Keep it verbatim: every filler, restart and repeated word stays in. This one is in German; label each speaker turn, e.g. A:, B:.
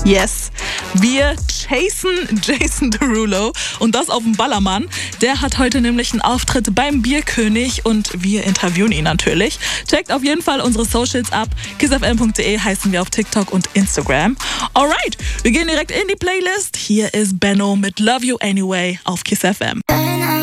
A: Yes, wir chasen Jason Derulo und das auf dem Ballermann. Der hat heute nämlich einen Auftritt beim Bierkönig und wir interviewen ihn natürlich. Checkt auf jeden Fall unsere Socials ab. kiss f m punkt de heißen wir auf TikTok und Instagram. Alright, wir gehen direkt in die Playlist. Hier ist Benno mit Love You Anyway auf Kiss F M.